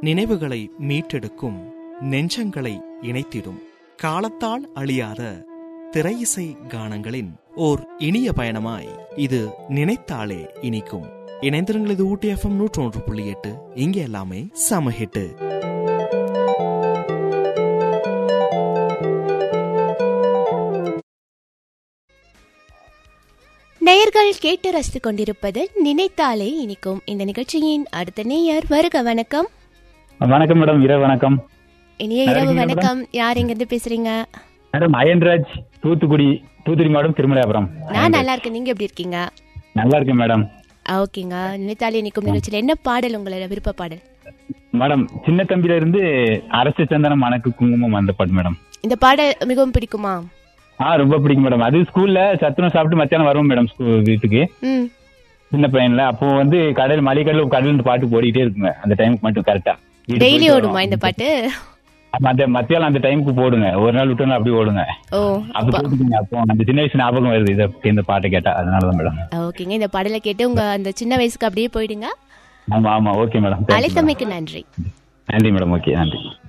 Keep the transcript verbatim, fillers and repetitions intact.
நினைவுகளை மீட்டெடுக்கும், நெஞ்சங்களை இணைத்திடும், காலத்தால் அழியாத திரையிசை கானங்களின் ஓர் இனிய பயணமாய் இது நினைத்தாலே இனிக்கும். இணைந்திருங்கள், இது ஊட்டி எஃப்எம் நூற்றி ஒன்று புள்ளி எட்டு. இங்க எல்லாமே சமஹிட்டு. நேயர்கள் கேட்டு ரசித்துக் கொண்டிருப்பது நினைத்தாலே இனிக்கும். இந்த நிகழ்ச்சியின் அடுத்த நேயர் வருக. வணக்கம். வணக்கம் மேடம். இரவு வணக்கம். இனிய இரவு வணக்கம். யார் எங்க இருந்து பேசுறீங்க? மேடம் அயன்ராஜ், தூத்துக்குடி தூத்துக்குடி மாவட்டம் திருமலையாபுரம். நான் நல்லா இருக்கேன். நீங்க எப்படி இருக்கீங்க? நல்லா இருக்கேன் மேடம். ஓகேங்க. நினைத்தாலே இனிக்கும் நிகழ்ச்சியில என்ன பாடல் உங்களோட விருப்ப பாடல்? மேடம் சின்ன தம்பியில இருந்து அரசு சந்தனம் மணக்கு குங்குமம் அந்த பாட்டு மேடம். இந்த பாடல் மிகவும் பிடிக்குமா? ஆ ரொம்ப பிடிக்கும் மேடம். அது ஸ்கூல்ல சத்துணவு சாப்பிட்டு மத்தியானம் வருவோம் மேடம் வீட்டுக்கு, சின்ன பையன்ல. அப்போ வந்து கடல் மளிகை கடையில் கடல் பாட்டு போடிட்டே இருக்குங்க அந்த டைமுக்கு மட்டும். கரெக்டா டெய்லி ஓடுமா இந்த பாட்டு? அந்த மத்தியானம் அந்த டைமுக்கு போடுங்க, ஒரு நாள் விட்டு அப்படி ஓடுங்க. அப்போ அந்த சின்ன வயசு ஞாபகம் வருது இதை இந்த பாட்டை கேட்டா, அதனாலதான் மேடம். ஓகேங்க, இந்த பாடலை கேட்டு உங்க அந்த சின்ன வயசுக்கு அப்படியே போயிடுங்க. ஆமா ஆமா. Okay madam. அழைத்தமைக்கு நன்றி. நன்றி மேடம். ஓகே, நன்றி.